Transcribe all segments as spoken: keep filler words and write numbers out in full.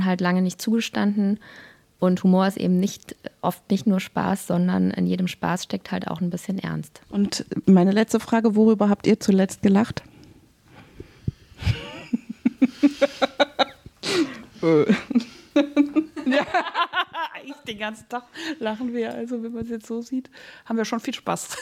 halt lange nicht zugestanden. Und Humor ist eben nicht oft nicht nur Spaß, sondern in jedem Spaß steckt halt auch ein bisschen Ernst. Und meine letzte Frage, worüber habt ihr zuletzt gelacht? Ja, eigentlich den ganzen Tag lachen wir. Also wenn man es jetzt so sieht, haben wir schon viel Spaß.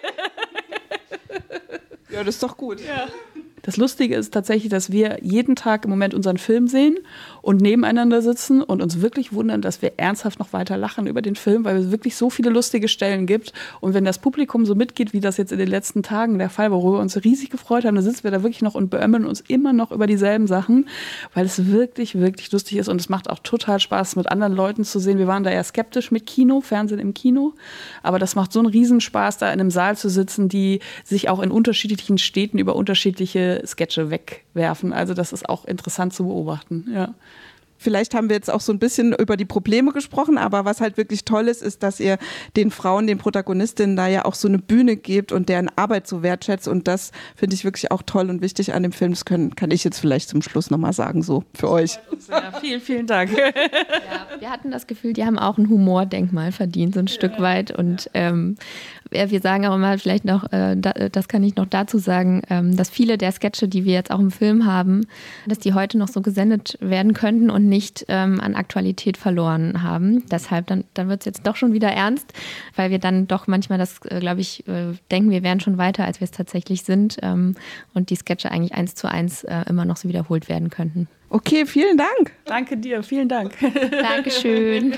Ja, das ist doch gut. Ja. Das Lustige ist tatsächlich, dass wir jeden Tag im Moment unseren Film sehen und nebeneinander sitzen und uns wirklich wundern, dass wir ernsthaft noch weiter lachen über den Film, weil es wirklich so viele lustige Stellen gibt. Und wenn das Publikum so mitgeht, wie das jetzt in den letzten Tagen der Fall war, worüber wir uns riesig gefreut haben, dann sitzen wir da wirklich noch und beömmeln uns immer noch über dieselben Sachen, weil es wirklich, wirklich lustig ist und es macht auch total Spaß, mit anderen Leuten zu sehen. Wir waren da eher skeptisch mit Kino, Fernsehen im Kino, aber das macht so einen Riesenspaß, da in einem Saal zu sitzen, die sich auch in unterschiedlichen Städten über unterschiedliche Sketche wegwerfen. Also das ist auch interessant zu beobachten, ja. Vielleicht haben wir jetzt auch so ein bisschen über die Probleme gesprochen, aber was halt wirklich toll ist, ist, dass ihr den Frauen, den Protagonistinnen da ja auch so eine Bühne gebt und deren Arbeit so wertschätzt und das finde ich wirklich auch toll und wichtig an dem Film. Das können, kann ich jetzt vielleicht zum Schluss nochmal sagen, so für euch. Ja, vielen, vielen Dank. Ja, wir hatten das Gefühl, die haben auch ein Humordenkmal verdient, so ein ja. Stück weit und ähm, wir sagen auch immer vielleicht noch, äh, das kann ich noch dazu sagen, ähm, dass viele der Sketche, die wir jetzt auch im Film haben, dass die heute noch so gesendet werden könnten und nicht ähm, an Aktualität verloren haben. Deshalb, dann, dann wird es jetzt doch schon wieder ernst, weil wir dann doch manchmal das, äh, glaube ich, äh, denken, wir wären schon weiter, als wir es tatsächlich sind ähm, und die Sketche eigentlich eins zu eins äh, immer noch so wiederholt werden könnten. Okay, vielen Dank. Danke dir, vielen Dank. Dankeschön.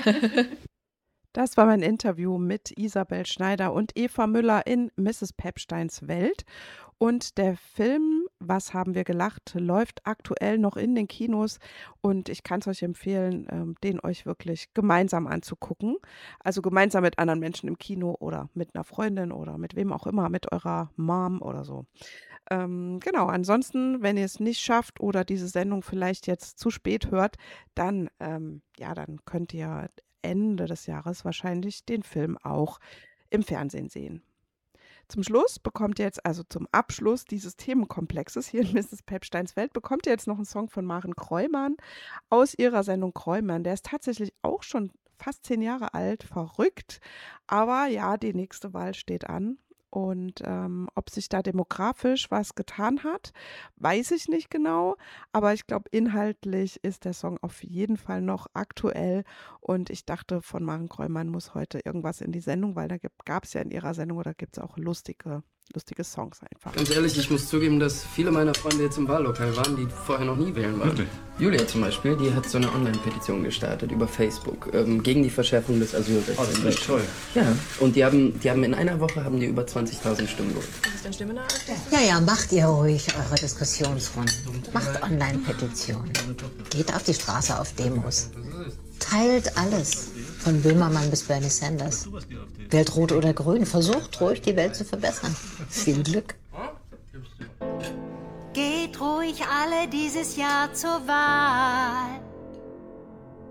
Das war mein Interview mit Isabel Schneider und Eva Müller in Misses Pepsteins Welt. Und der Film Was haben wir gelacht läuft aktuell noch in den Kinos und ich kann es euch empfehlen, den euch wirklich gemeinsam anzugucken. Also gemeinsam mit anderen Menschen im Kino oder mit einer Freundin oder mit wem auch immer, mit eurer Mom oder so. Ähm, genau, ansonsten, wenn ihr es nicht schafft oder diese Sendung vielleicht jetzt zu spät hört, dann, ähm, ja, dann könnt ihr Ende des Jahres wahrscheinlich den Film auch im Fernsehen sehen. Zum Schluss bekommt ihr jetzt, also zum Abschluss dieses Themenkomplexes hier in Misses Pepsteins Welt, bekommt ihr jetzt noch einen Song von Maren Kreumann aus ihrer Sendung Kreumann. Der ist tatsächlich auch schon fast zehn Jahre alt, verrückt. Aber ja, die nächste Wahl steht an. Und ähm, ob sich da demografisch was getan hat, weiß ich nicht genau. Aber ich glaube, inhaltlich ist der Song auf jeden Fall noch aktuell. Und ich dachte, von Maren Kreumann muss heute irgendwas in die Sendung, weil da gab es ja in ihrer Sendung oder gibt es auch lustige, lustige Songs einfach. Ganz ehrlich, ich muss zugeben, dass viele meiner Freunde jetzt im Wahllokal waren, die vorher noch nie wählen waren. Wirklich? Julia zum Beispiel, die hat so eine Online-Petition gestartet über Facebook ähm, gegen die Verschärfung des Asylrechts. Oh, das ist echt toll. Ja, und die haben, die haben in einer Woche haben die über zwanzigtausend Stimmen geholt. Was ist denn Stimme nach? Ja, ja, macht ihr ruhig eure Diskussionsrunden. Macht Online-Petitionen. Geht auf die Straße auf Demos. Teilt alles. Von Böhmermann bis Bernie Sanders. Wählt rot oder grün. Versucht ruhig, die Welt zu verbessern. Viel Glück. Geht ruhig alle dieses Jahr zur Wahl.